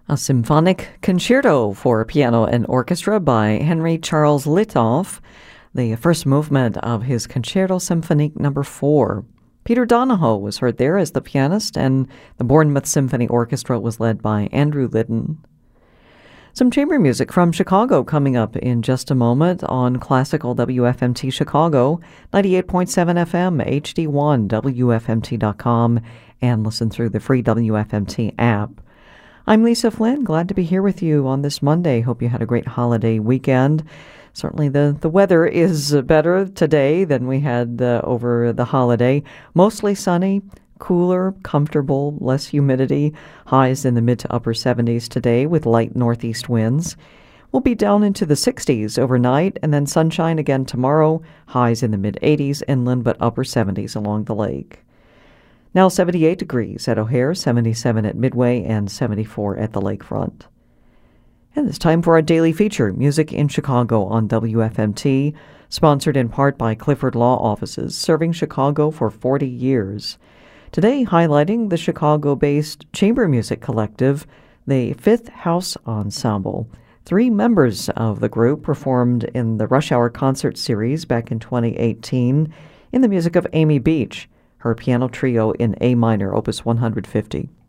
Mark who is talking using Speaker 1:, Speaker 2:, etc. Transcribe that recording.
Speaker 1: A symphonic concerto for piano and orchestra by Henry Charles Litoff, the first movement of his Concerto Symphonique No. 4. Peter Donahoe was heard there as the pianist, and the Bournemouth Symphony Orchestra was led by Andrew Liddon. Some chamber music from Chicago coming up in just a moment on classical WFMT Chicago, 98.7 FM, HD1, WFMT.com, and listen through the free WFMT app. I'm Lisa Flynn, glad to be here with you on this Monday. Hope you had a great holiday weekend. Certainly the weather is better today than we had over the holiday. Mostly sunny, cooler, comfortable, less humidity. Highs in the mid to upper 70s today with light northeast winds. We'll be down into the 60s overnight and then sunshine again tomorrow. Highs in the mid 80s inland but upper 70s along the lake. Now 78 degrees at O'Hare, 77 at Midway, and 74 at the lakefront. And it's time for our daily feature, Music in Chicago on WFMT, sponsored in part by Clifford Law Offices, serving Chicago for 40 years. Today, highlighting the Chicago-based chamber music collective, the Fifth House Ensemble. 3 members of the group performed in the Rush Hour concert series back in 2018 in the music of Amy Beach, her piano trio in A minor, opus 150.